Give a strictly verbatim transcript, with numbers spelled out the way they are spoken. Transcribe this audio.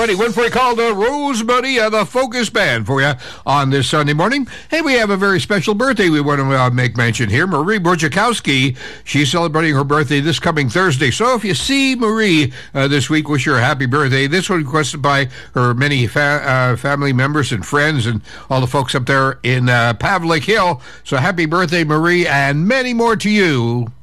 Money. One for you called uh, Rose Money, uh, the Focus Band for you on this Sunday morning. Hey, we have a very special birthday we want to uh, make mention here. Marie Borjakowski, she's celebrating her birthday this coming Thursday. So if you see Marie uh, this week, wish her a happy birthday. This was requested by her many fa- uh, family members and friends and all the folks up there in uh, Pavlik Hill. So happy birthday, Marie, and many more to you.